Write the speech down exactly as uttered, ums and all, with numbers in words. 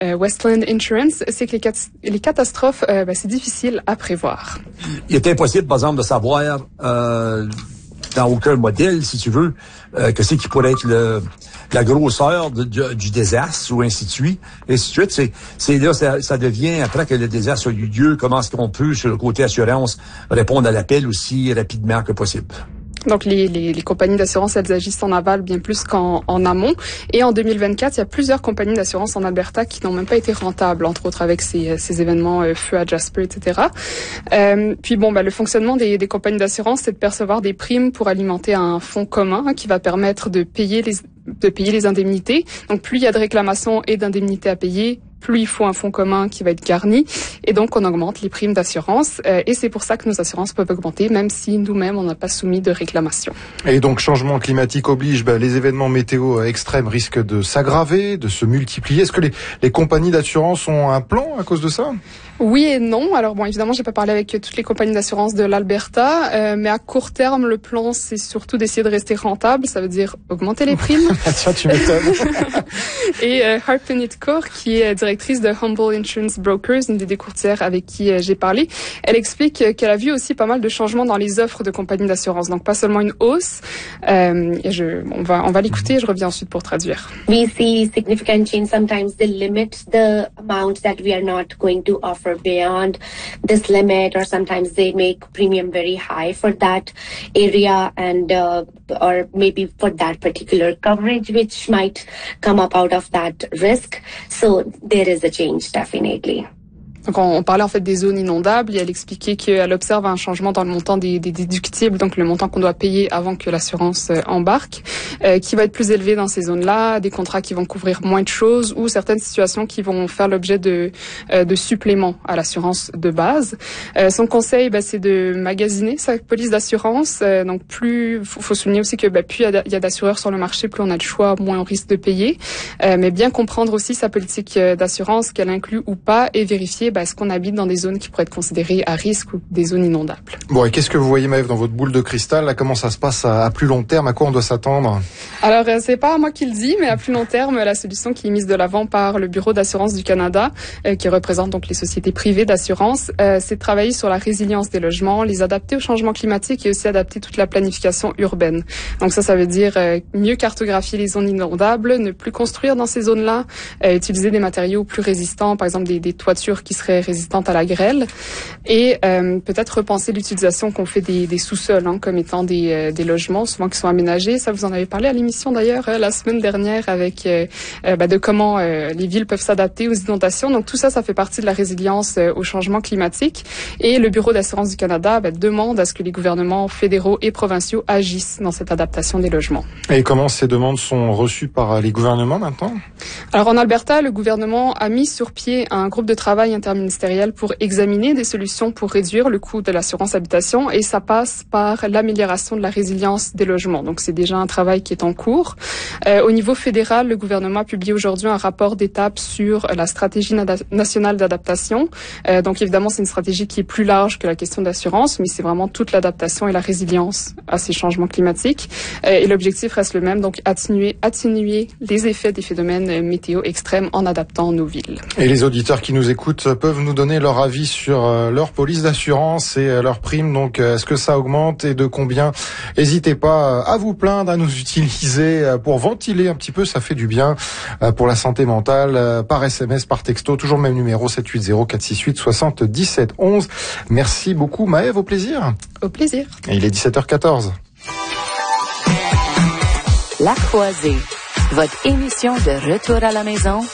euh, Westland Insurance, c'est que les, cat- les catastrophes, euh, ben, c'est difficile à prévoir. Il est impossible, par exemple, de savoir euh, dans aucun modèle, si tu veux, euh, que c'est qui pourrait être le la grosseur de, du, du désastre ou ainsi de suite, et ainsi de suite. C'est, c'est là, ça, ça devient, après que le désastre a eu lieu, comment est-ce qu'on peut, sur le côté assurance, répondre à l'appel aussi rapidement que possible. Donc les, les, les compagnies d'assurance, elles agissent en aval bien plus qu'en en amont. Et en deux mille vingt-quatre, il y a plusieurs compagnies d'assurance en Alberta qui n'ont même pas été rentables, entre autres avec ces, ces événements euh, feu à Jasper, et cetera. Euh, puis bon, bah, le fonctionnement des, des compagnies d'assurance, c'est de percevoir des primes pour alimenter un fonds commun hein, qui va permettre de payer les de payer les indemnités. Donc plus il y a de réclamations et d'indemnités à payer, plus il faut un fonds commun qui va être garni, et donc on augmente les primes d'assurance, euh, et c'est pour ça que nos assurances peuvent augmenter, même si nous-mêmes on n'a pas soumis de réclamation. Et donc changement climatique oblige, ben, les événements météo extrêmes risquent de s'aggraver, de se multiplier. Est-ce que les, les compagnies d'assurance ont un plan à cause de ça? Oui et non. Alors bon, évidemment, j'ai pas parlé avec toutes les compagnies d'assurance de l'Alberta, euh, mais à court terme, le plan, c'est surtout d'essayer de rester rentable. Ça veut dire augmenter les primes. Tiens, tu m'étonnes. Et euh, Harp Nitcourt, qui est directrice de Humble Insurance Brokers, une des courtières avec qui euh, j'ai parlé, elle explique euh, qu'elle a vu aussi pas mal de changements dans les offres de compagnies d'assurance. Donc pas seulement une hausse. Euh, et je, on va, on va l'écouter. Et je reviens ensuite pour traduire. We see significant change. Sometimes they limit the amount that we are not going to offer beyond this limit, or sometimes they make premium very high for that area, and uh, or maybe for that particular coverage which might come up out of that risk. So there is a change, definitely. Donc on, on parlait en fait des zones inondables et elle expliquait qu'elle observe un changement dans le montant des, des déductibles, donc le montant qu'on doit payer avant que l'assurance euh, embarque, euh, qui va être plus élevé dans ces zones-là, des contrats qui vont couvrir moins de choses ou certaines situations qui vont faire l'objet de, euh, de suppléments à l'assurance de base. Euh, son conseil, bah, c'est de magasiner sa police d'assurance. Euh, donc plus, faut, faut souligner aussi que bah, plus il y a d'assureurs sur le marché, plus on a de choix, moins on risque de payer. Euh, mais bien comprendre aussi sa politique d'assurance, qu'elle inclut ou pas, et vérifier bah, est-ce qu'on habite dans des zones qui pourraient être considérées à risque ou des zones inondables. Bon, et qu'est-ce que vous voyez, Maëve, dans votre boule de cristal là? Comment ça se passe à, à plus long terme? À quoi on doit s'attendre? Alors, euh, c'est pas moi qui le dis, mais à plus long terme, la solution qui est mise de l'avant par le Bureau d'assurance du Canada, euh, qui représente donc les sociétés privées d'assurance, euh, c'est de travailler sur la résilience des logements, les adapter au changement climatique et aussi adapter toute la planification urbaine. Donc ça, ça veut dire euh, mieux cartographier les zones inondables, ne plus construire dans ces zones-là, euh, utiliser des matériaux plus résistants, par exemple des, des toitures qui seraient résistantes à la grêle, et euh, peut-être repenser l'utilisation qu'on fait des, des sous-sols hein, comme étant des, euh, des logements souvent qui sont aménagés. Ça, vous en avez parlé à l'émission d'ailleurs euh, la semaine dernière avec euh, euh, bah, de comment euh, les villes peuvent s'adapter aux inondations. Donc tout ça, ça fait partie de la résilience euh, au changement climatique. Et le Bureau d'assurance du Canada bah, demande à ce que les gouvernements fédéraux et provinciaux agissent dans cette adaptation des logements. Et comment ces demandes sont reçues par les gouvernements maintenant? Alors en Alberta, le gouvernement a mis sur pied un groupe de travail interministériel pour examiner des solutions pour réduire le coût de l'assurance habitation, et ça passe par l'amélioration de la résilience des logements. Donc c'est déjà un travail qui est en cours. Euh, au niveau fédéral, le gouvernement a publié aujourd'hui un rapport d'étape sur la stratégie nationale d'adaptation. Euh, donc évidemment, c'est une stratégie qui est plus large que la question d'assurance, mais c'est vraiment toute l'adaptation et la résilience à ces changements climatiques. Euh, et l'objectif reste le même, donc atténuer, atténuer les effets des phénomènes météo extrêmes en adaptant nos villes. Et les auditeurs qui nous écoutent peuvent nous donner leur avis sur euh, leur police d'assurance et euh, leur prime. Donc, euh, est-ce que ça augmente et de combien? N'hésitez pas euh, à vous plaindre, à nous utiliser euh, pour ventiler un petit peu. Ça fait du bien euh, pour la santé mentale. Euh, par S M S, par texto, toujours le même numéro, sept huit zéro quatre six huit soixante-dix-sept onze. Merci beaucoup, Maëve. Au plaisir. Au plaisir. Et il est dix-sept heures quatorze. La Croisée, votre émission de retour à la maison